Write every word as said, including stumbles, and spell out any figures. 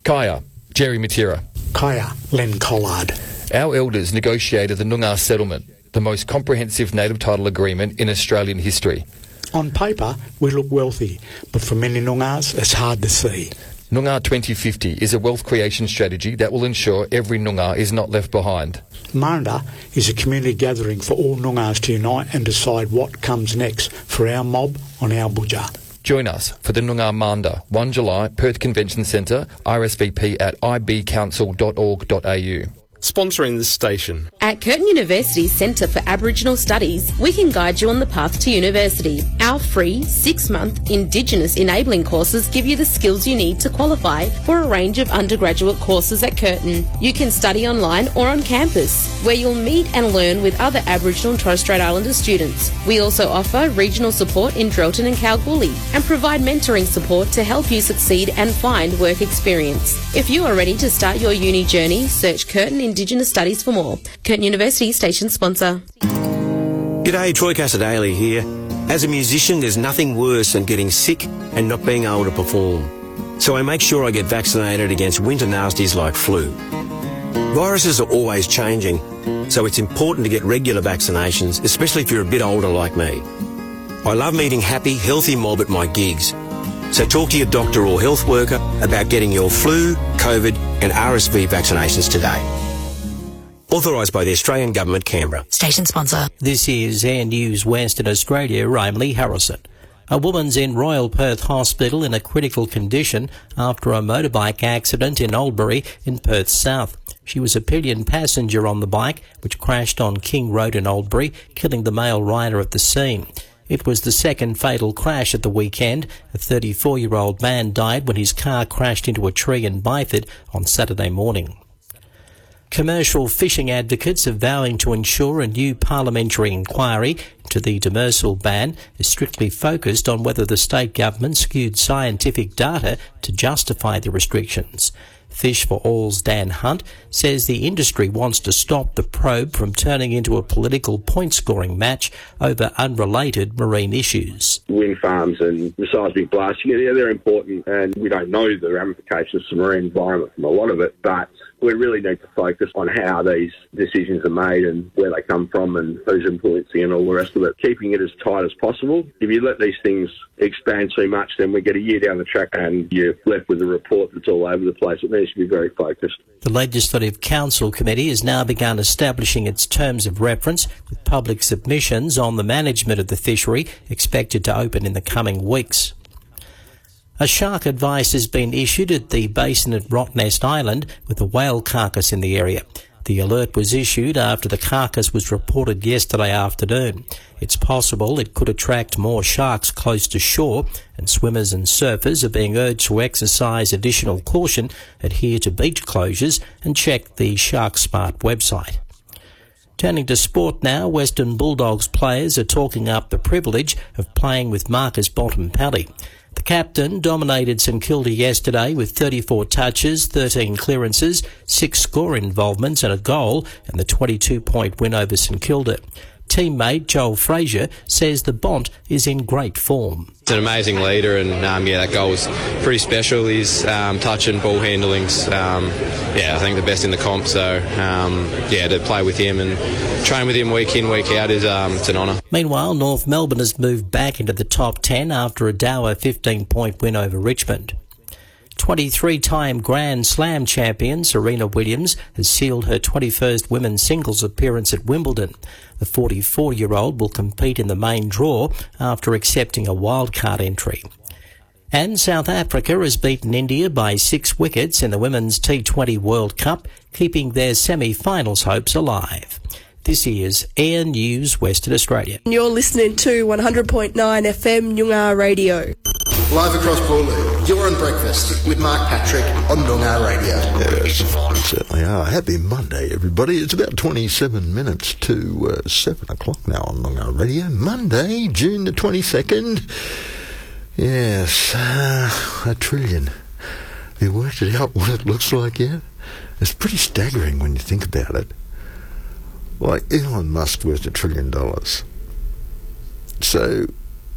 Kaya, Jerry Matera. Kaya, Len Collard. Our elders negotiated the Noongar Settlement, the most comprehensive native title agreement in Australian history. On paper, we look wealthy, but for many Noongars, it's hard to see. Noongar twenty fifty is a wealth creation strategy that will ensure every Noongar is not left behind. Maranda is a community gathering for all Noongars to unite and decide what comes next for our mob on our budja. Join us for the Noongar Manda, first July, Perth Convention Centre, R S V P at i b council dot org dot a u. Sponsoring this station. At Curtin University's Centre for Aboriginal Studies, we can guide you on the path to university. Our free six-month Indigenous enabling courses give you the skills you need to qualify for a range of undergraduate courses at Curtin. You can study online or on campus, where you'll meet and learn with other Aboriginal and Torres Strait Islander students. We also offer regional support in Drelton and Kalgoorlie and provide mentoring support to help you succeed and find work experience. If you are ready to start your uni journey, search Curtin Indigenous Studies for more. Curtin University station sponsor. G'day, Troy Casadale here. As a musician, there's nothing worse than getting sick and not being able to perform. So I make sure I get vaccinated against winter nasties like flu. Viruses are always changing, so it's important to get regular vaccinations, especially if you're a bit older like me. I love meeting happy, healthy mob at my gigs. So talk to your doctor or health worker about getting your flu, COVID and R S V vaccinations today. Authorised by the Australian Government, Canberra. Station sponsor. This is Air News Western Australia. I'm Lee Harrison. A woman's in Royal Perth Hospital in a critical condition after a motorbike accident in Albury in Perth South. She was a pillion passenger on the bike, which crashed on King Road in Albury, killing the male rider at the scene. It was the second fatal crash at the weekend. A thirty-four-year-old man died when his car crashed into a tree in Byford on Saturday morning. Commercial fishing advocates are vowing to ensure a new parliamentary inquiry into the demersal ban is strictly focused on whether the state government skewed scientific data to justify the restrictions. Fish for All's Dan Hunt says the industry wants to stop the probe from turning into a political point-scoring match over unrelated marine issues. Wind farms and the seismic blasting, yeah, they're important, and we don't know the ramifications to the marine environment from a lot of it, but we really need to focus on how these decisions are made and where they come from and who's influencing and all the rest of it, keeping it as tight as possible. If you let these things expand too much, then we get a year down the track and you're left with a report that's all over the place. It needs to be very focused. The Legislative Council Committee has now begun establishing its terms of reference, with public submissions on the management of the fishery expected to open in the coming weeks. A shark advice has been issued at the basin at Rottnest Island with a whale carcass in the area. The alert was issued after the carcass was reported yesterday afternoon. It's possible it could attract more sharks close to shore, and swimmers and surfers are being urged to exercise additional caution, adhere to beach closures and check the Shark Smart website. Turning to sport now, Western Bulldogs players are talking up the privilege of playing with Marcus Bontempelli. The captain dominated St Kilda yesterday with thirty-four touches, thirteen clearances, six score involvements and a goal, and the twenty-two point win over St Kilda. Teammate Joel Frazier says the Bont is in great form. It's an amazing leader, and um, yeah, that goal was pretty special. His um, touch and ball handling's, um, yeah, I think the best in the comp. So um, yeah, to play with him and train with him week in, week out is um, it's an honour. Meanwhile, North Melbourne has moved back into the top ten after a dour fifteen point win over Richmond. twenty-three-time Grand Slam champion Serena Williams has sealed her twenty-first women's singles appearance at Wimbledon. The forty-four-year-old will compete in the main draw after accepting a wildcard entry. And South Africa has beaten India by six wickets in the Women's T twenty World Cup, keeping their semi-finals hopes alive. This is Air News Western Australia. You're listening to one hundred point nine F M Noongar Radio. Live across Boorloo, you're on Breakfast with Mark Patrick on Noongar Radio. Yes, certainly are. Happy Monday, everybody. It's about twenty-seven minutes to uh, seven o'clock now on Noongar Radio. Monday, June the twenty-second. Yes, uh, a trillion. Have you worked it out what it looks like yet? It's pretty staggering when you think about it. Like, Elon Musk worth a trillion dollars. So